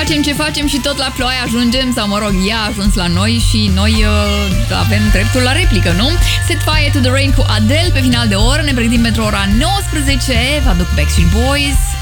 Facem ce facem și tot la ploaie ajungem, sau mă rog, ea a ajuns la noi și noi avem dreptul la replică, nu? Set Fire to the Rain cu Adele pe final de oră, ne pregătim pentru ora 19, vă aduc Backstreet Boys.